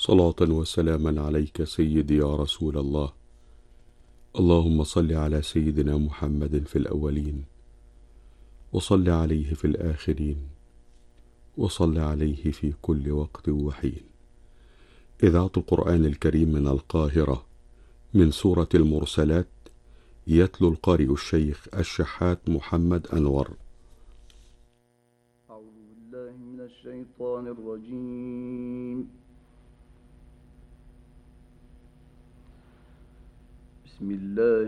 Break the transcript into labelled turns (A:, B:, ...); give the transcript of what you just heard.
A: صلاة وسلاما عليك سيدي يا رسول الله. اللهم صل على سيدنا محمد في الأولين، وصل عليه في الآخرين، وصل عليه في كل وقت وحين. إذاعة القرآن الكريم من القاهرة، من سورة المرسلات، يتلو القارئ الشيخ الشحات محمد أنور.
B: أعوذ بالله من الشيطان الرجيم. بسم الله